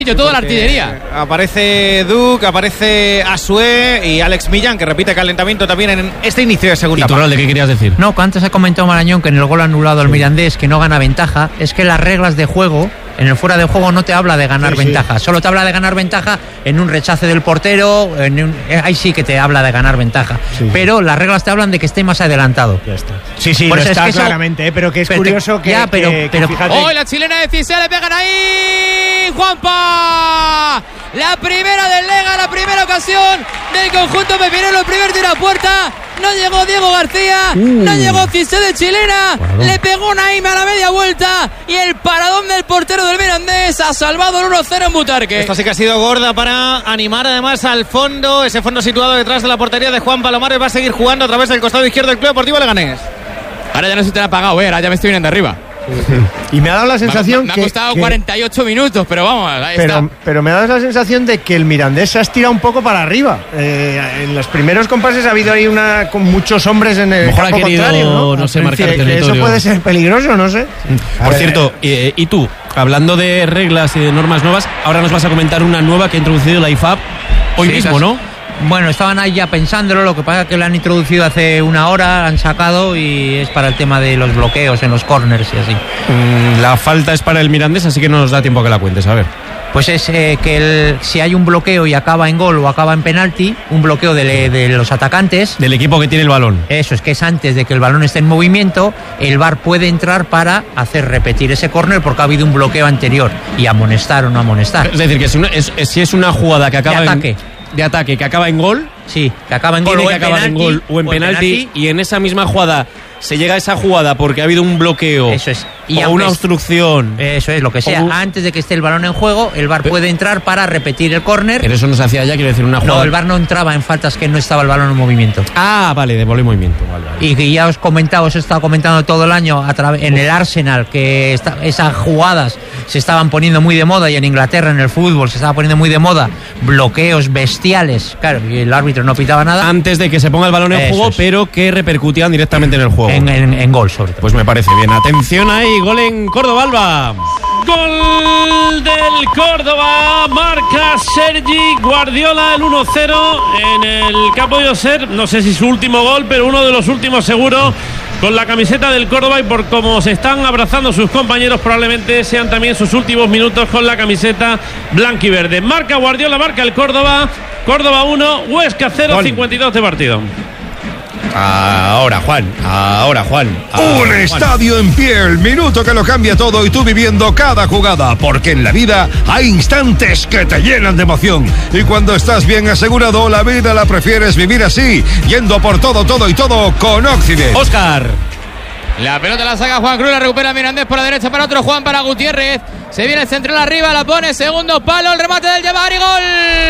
Toda la artillería. Aparece Duke, aparece Asue y Alex Millán, que repite calentamiento también en este inicio de segunda parte. ¿De qué querías decir? No, que antes ha comentado Marañón que en el gol anulado al Mirandés, que no gana ventaja, es que las reglas de juego, en el fuera de juego no te habla de ganar ventaja, solo te habla de ganar ventaja en un rechace del portero, ahí sí que te habla de ganar ventaja, pero las reglas te hablan de que esté más adelantado. Ya está. Sí, Por lo eso está es que claramente, pero que es curioso que fíjate. ¡Oh, la chilena de Cise! ¡Le pegan ahí! ¡Juanpa! La primera del Lega, la primera ocasión del conjunto pepinero, el primer tiro a puerta. No llegó Diego García, no llegó Cise de chilena, le pegó Naime a la media vuelta y el paradón del portero del Mirandés ha salvado el 1-0 en Butarque. Esta sí que ha sido gorda para animar además al fondo, ese fondo situado detrás de la portería de Juan Palomares. Va a seguir jugando a través del costado izquierdo del Club Deportivo Leganés. Ahora ya no se te ha apagado, ahora ya me estoy viniendo arriba. Y me ha dado la sensación me ha costado 48 minutos, pero vamos, ahí está. Pero me ha dado la sensación de que el Mirandés se ha estirado un poco para arriba. En los primeros compases ha habido ahí con muchos hombres en el campo contrario, ¿no? sé, marcar territorio. Eso puede ser peligroso, no sé. Por cierto, y tú, hablando de reglas y de normas nuevas, ahora nos vas a comentar una nueva que ha introducido la IFAB hoy mismo, ¿no? Bueno, estaban ahí ya pensándolo, lo que pasa es que lo han introducido hace una hora, han sacado y es para el tema de los bloqueos en los corners y así. La falta es para el Mirandés, así que no nos da tiempo a que la cuentes, a ver. Pues es que si hay un bloqueo y acaba en gol o acaba en penalti, un bloqueo de los atacantes... Del equipo que tiene el balón. Eso, es que es antes de que el balón esté en movimiento, el VAR puede entrar para hacer repetir ese córner porque ha habido un bloqueo anterior y amonestar o no amonestar. Es decir, que si es una jugada que acaba de ataque que acaba en gol, sí, que acaba en gol, tiene que acabar en gol o en penalti, y en esa misma jugada se llega a esa jugada porque ha habido un bloqueo, eso es, o una obstrucción, eso es, lo que sea, antes de que esté el balón en juego, el VAR puede entrar para repetir el córner. Pero eso no se hacía ya, quiero decir, una jugada. No, el VAR no entraba en faltas que no estaba el balón en movimiento. Ah, vale, de bola y movimiento, vale. Y que ya os he estado comentando todo el año en el Arsenal que esas jugadas se estaban poniendo muy de moda, y en Inglaterra en el fútbol se estaba poniendo muy de moda bloqueos bestiales, claro, y el árbitro no pitaba nada antes de que se ponga el balón en juego, pero que repercutían directamente en el juego, en gol sobre todo. Pues me parece bien. Atención ahí, gol en Córdoba, Alba. Gol del Córdoba, marca Sergi Guardiola, el 1-0 en el que ha podido ser, no sé si su último gol, pero uno de los últimos seguro, con la camiseta del Córdoba, y por cómo se están abrazando sus compañeros probablemente sean también sus últimos minutos con la camiseta blanquiverde. Marca Guardiola, marca el Córdoba 1, Huesca 0, 52 de partido. Ahora Juan. Un estadio en pie, el minuto que lo cambia todo, y tú viviendo cada jugada, porque en la vida hay instantes que te llenan de emoción, y cuando estás bien asegurado, la vida la prefieres vivir así, yendo por todo con Occident. Óscar. La pelota la saca Juan Cruz, la recupera Mirandés por la derecha para otro Juan, para Gutiérrez. Se viene el central arriba, la pone, segundo palo, el remate del Jebari, gol.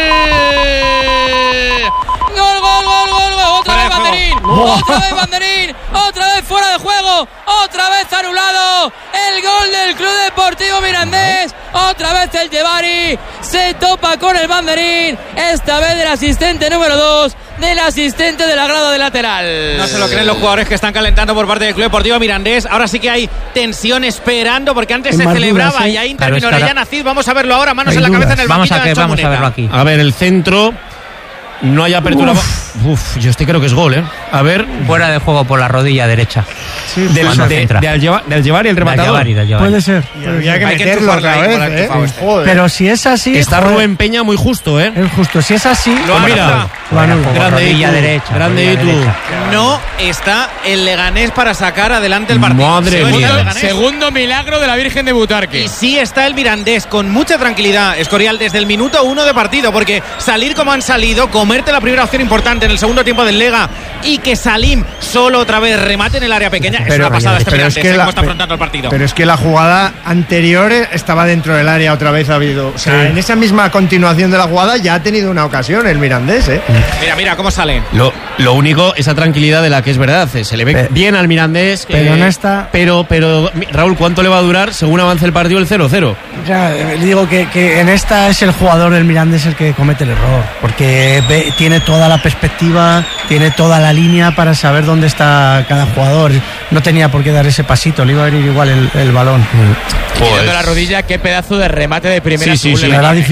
Otra vez Banderín, otra vez fuera de juego, otra vez anulado el gol del Club Deportivo Mirandés, otra vez el Jebari se topa con el Banderín, esta vez del asistente número 2, del asistente de la grada de lateral. No se lo creen los jugadores que están calentando por parte del Club Deportivo Mirandés. Ahora sí que hay tensión esperando, porque antes se celebraba dudas, y ahí intervino Orellana Cid. Vamos a verlo ahora, manos en la cabeza en el banquillo de Ancho Muneta. Vamos a verlo aquí. A ver, el centro, no hay apertura. Yo creo que es gol, A ver. Fuera de juego por la rodilla derecha. Sí, del Jebari, el rematador. Puede ser. Había que meterlo otra vez, Pero si es así... Está Rubén Peña muy justo, Es justo. Si es así... Mira. Grande Itu. No está el Leganés para sacar adelante el partido. Madre mía. Segundo milagro de la Virgen de Butarque. Y sí está el Mirandés con mucha tranquilidad, Escorial, desde el minuto 1 de partido, porque salir como han salido, comerte la primera opción importante en el segundo tiempo del Lega, y que Salim solo otra vez remate en el área pequeña, es una pasada este Mirandés, cómo está afrontando el partido. Pero es que la jugada anterior estaba dentro del área, otra vez ha habido, en esa misma continuación de la jugada ya ha tenido una ocasión el Mirandés, Mira cómo sale. Lo único, esa tranquilidad de la que es verdad, se le ve bien al Mirandés. Pero en esta... Pero, Raúl, ¿cuánto le va a durar según avance el partido el 0-0? Ya, digo que en esta es el jugador del Mirandés el que comete el error, porque tiene toda la perspectiva, tiene toda la línea para saber dónde está cada jugador. No tenía por qué dar ese pasito, le iba a venir igual el balón. Girando la rodilla, qué pedazo de remate de primera. Sí, la verdad,